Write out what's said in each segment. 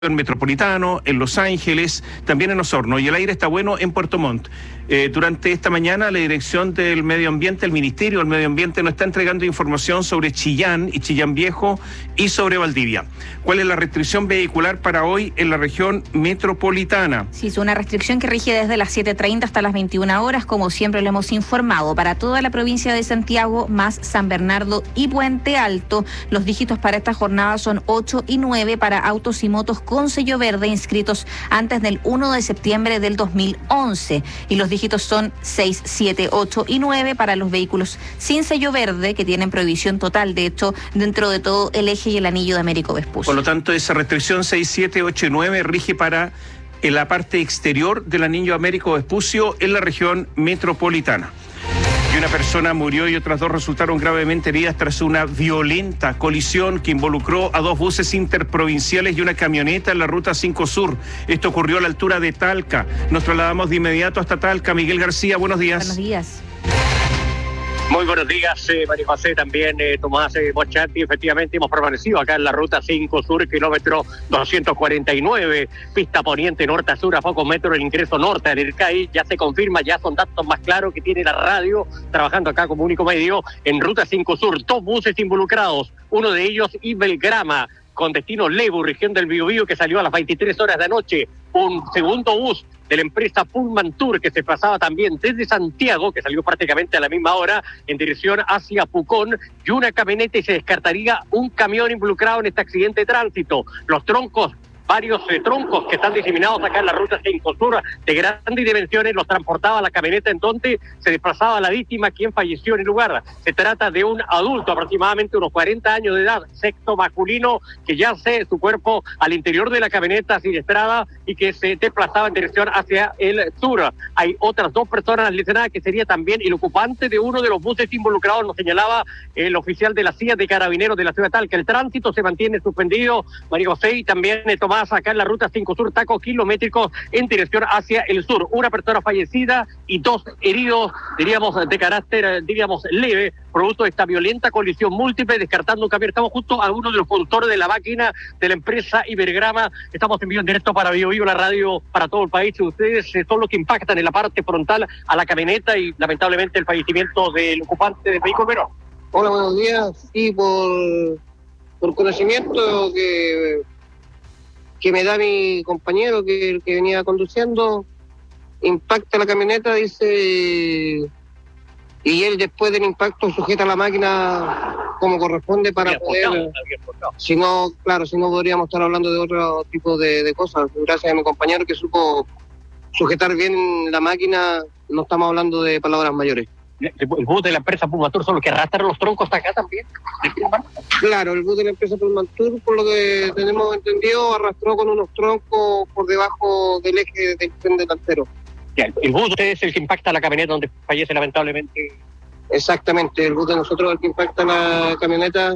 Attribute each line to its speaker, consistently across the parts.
Speaker 1: Metropolitano, en Los Ángeles, también en Osorno, y el aire está bueno en Puerto Montt. Durante esta mañana la Dirección del Medio Ambiente, el Ministerio del Medio Ambiente nos está entregando información sobre Chillán y Chillán Viejo y sobre Valdivia. ¿Cuál es la restricción vehicular para hoy en la región metropolitana?
Speaker 2: Sí, es una restricción que rige desde las 7:30 hasta las 21 horas, como siempre lo hemos informado, para toda la provincia de Santiago, más San Bernardo y Puente Alto. Los dígitos para esta jornada son 8 y 9 para autos y motos con sello verde inscritos antes del 1 de septiembre del 2011. Y los dígitos son 6, 7, 8 y 9 para los vehículos sin sello verde, que tienen prohibición total, de hecho, dentro de todo el eje y el anillo de Américo Vespucio.
Speaker 1: Por lo tanto, esa restricción 6, 7, 8 y 9 rige para en la parte exterior del anillo Américo Vespucio en la región metropolitana. Y una persona murió y otras dos resultaron gravemente heridas tras una violenta colisión que involucró a dos buses interprovinciales y una camioneta en la ruta 5 Sur. Esto ocurrió a la altura de Talca. Nos trasladamos de inmediato hasta Talca. Miguel García, buenos días.
Speaker 2: Buenos días.
Speaker 3: Muy buenos días, María José, también Tomás Bochatti. Efectivamente hemos permanecido acá en la ruta 5 Sur, kilómetro 249, pista poniente norte a sur, a pocos metros del ingreso norte del IRCAI. Ya se confirma, ya son datos más claros que tiene la radio, trabajando acá como único medio en ruta 5 Sur. Dos buses involucrados, uno de ellos Ibelgrama, con destino Lebu, región del Biobío, que salió a las 23 horas de anoche. Un segundo bus de la empresa Pullman Tour, que se pasaba también desde Santiago, que salió prácticamente a la misma hora, en dirección hacia Pucón, y una camioneta, y se descartaría un camión involucrado en este accidente de tránsito. Los troncos, varios troncos que están diseminados acá en la ruta 5 Sur de grandes dimensiones, los transportaba la camioneta en donde se desplazaba la víctima, quien falleció en el lugar. Se trata de un adulto, aproximadamente unos 40 años de edad, sexo masculino, que yace su cuerpo al interior de la camioneta siniestrada y que se desplazaba en dirección hacia el sur. Hay otras dos personas lesionadas, que sería también el ocupante de uno de los buses involucrados, nos señalaba el oficial de la CIA de Carabineros de la ciudad de Talca. El tránsito se mantiene suspendido, María José, y también Tomás, acá en la ruta 5 Sur, tacos kilométricos en dirección hacia el sur. Una persona fallecida y dos heridos, diríamos, de carácter, leve, producto de esta violenta colisión múltiple, descartando un camión. Estamos justo a uno de los conductores de la máquina de la empresa Ibergrama. Estamos en vivo en directo para Bio, la radio para todo el país. Ustedes son los que impactan en la parte frontal a la camioneta y lamentablemente el fallecimiento del ocupante del vehículo menor.
Speaker 4: Hola, buenos días. Y por conocimiento que me da mi compañero, que el que venía conduciendo, impacta la camioneta, dice, y él después del impacto sujeta la máquina como corresponde para poder, si no podríamos estar hablando de otro tipo de cosas. Gracias a mi compañero que supo sujetar bien la máquina, no estamos hablando de palabras mayores.
Speaker 3: ¿El bus de la empresa Pumatur son los que arrastran los troncos hasta acá también?
Speaker 4: Claro, el bus de la empresa Pumatur, por lo que tenemos entendido, arrastró con unos troncos por debajo del eje del tren delantero.
Speaker 3: Ya, el bus de ustedes es el que impacta la camioneta donde fallece lamentablemente.
Speaker 4: Exactamente, el bus de nosotros es el que impacta la camioneta,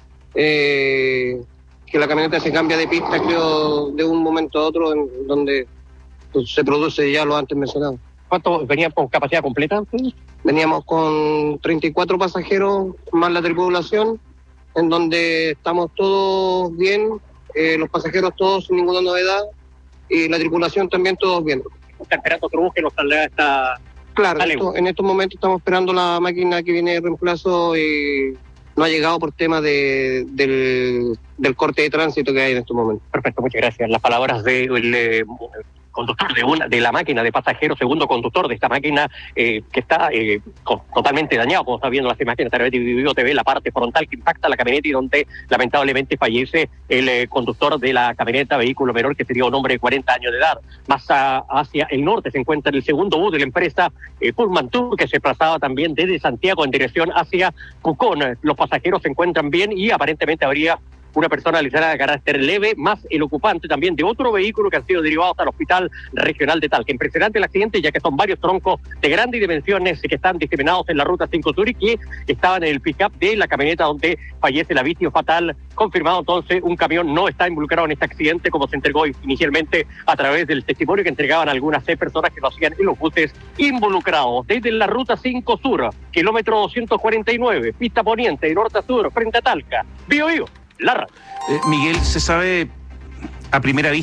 Speaker 4: que la camioneta se cambia de pista, creo, de un momento a otro, en donde pues, se produce ya lo antes mencionado.
Speaker 3: ¿Cuántos venían con capacidad completa?
Speaker 4: Veníamos con 34 pasajeros más la tripulación, en donde estamos todos bien, los pasajeros todos sin ninguna novedad, y la tripulación también todos bien.
Speaker 3: ¿Está esperando otro bus que nos traslada esta...?
Speaker 4: Claro, en estos momentos estamos esperando la máquina que viene de reemplazo y no ha llegado por tema del corte de tránsito que hay en estos momentos.
Speaker 3: Perfecto, muchas gracias. Las palabras del conductor de la máquina de pasajeros, segundo conductor de esta máquina, que está totalmente dañado, como está viendo las imágenes a través de Video TV, la parte frontal que impacta la camioneta y donde lamentablemente fallece el conductor de la camioneta, vehículo menor, que sería un hombre de 40 años de edad. Más hacia el norte se encuentra el segundo bus de la empresa Pullman Tour, que se desplazaba también desde Santiago en dirección hacia Pucón. Los pasajeros se encuentran bien y aparentemente habría una persona lesionada de carácter leve, más el ocupante también de otro vehículo que han sido derivados al Hospital Regional de Talca. Impresionante el accidente, ya que son varios troncos de grandes dimensiones que están diseminados en la ruta 5 Sur y que estaban en el pick-up de la camioneta donde fallece la víctima fatal. Confirmado entonces, un camión no está involucrado en este accidente, como se entregó inicialmente a través del testimonio que entregaban algunas 6 personas que lo hacían en los buses involucrados. Desde la ruta 5 Sur, kilómetro 249, pista poniente, de norte a sur, frente a Talca. Bio. La radio.
Speaker 1: Miguel, ¿se sabe a primera vista